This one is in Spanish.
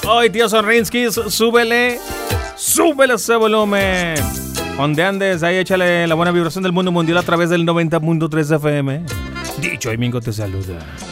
Hoy, tío Sonrinsky, súbele ese volumen. Donde andes, ahí échale la buena vibración del mundo mundial a través del 90.3 FM. Dicho y Mingo te saluda.